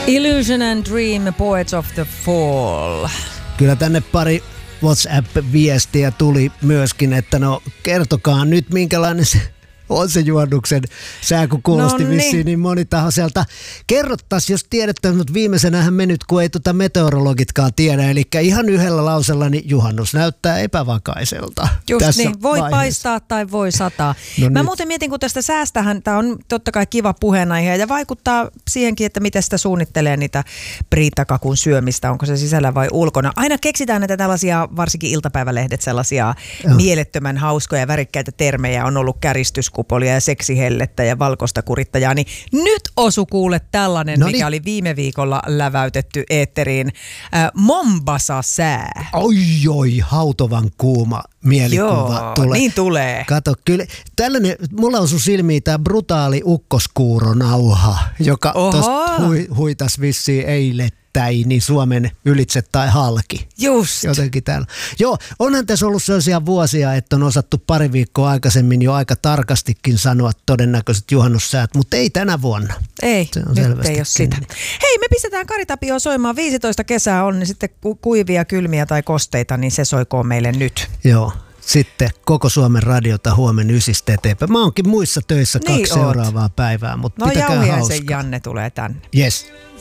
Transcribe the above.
Illusion and Dream, Poets of the Fall. Kyllä tänne pari WhatsApp-viestiä tuli myöskin, että no kertokaa nyt minkälainen se on se juhannuksen sää, kun kuulosti vissiin niin monitahoiselta. Kerrottais, jos tiedätte, mutta viimeisenähän me nyt, kun ei meteorologitkaan tiedä. Eli ihan yhdellä lausella, niin juhannus näyttää epävakaiselta. Just tässä niin, voi vaiheessa paistaa tai voi sataa. No mä nyt. muuten mietin, kun tästä säästähän, tämä on totta kai kiva puheenaihe ja vaikuttaa siihenkin, että miten sitä suunnittelee niitä priitakakun syömistä, onko se sisällä vai ulkona. Aina keksitään näitä tällaisia, varsinkin iltapäivälehdet, sellaisia mielettömän hauskoja ja värikkäitä termejä. On ollut käristyskupolia ja seksihellettä ja valkoista kurittajaa, niin nyt osu kuule tällainen, mikä oli viime viikolla läväytetty eetteriin. Mombasa-sää. Oi, hautovan kuuma mielikuva tulee. Niin tulee. Kato, kyllä. Tällainen, mulla osui silmiin tämä brutaali ukkoskuuronauha, joka tuosta huitas vissiin eilettäin Suomen ylitse tai halki. Just. Jotenkin täällä. Joo, onhan tässä ollut sellaisia vuosia, että on osattu pari viikkoa aikaisemmin jo aika tarkastikin sanoa todennäköiset juhannussäät, mutta ei tänä vuonna. Ei, se on nyt ei ole sitä. Hei, me pistetään Kari Tapio soimaan. 15 kesää on, niin sitten kuivia, kylmiä tai kosteita, niin se soikoon meille nyt. Joo. Sitten koko Suomen radiota huomenna 9 eteenpäin. Mä oonkin muissa töissä 2 seuraavaa päivää, mutta pitäkää hauskaa. Janne tulee tänne. Yes.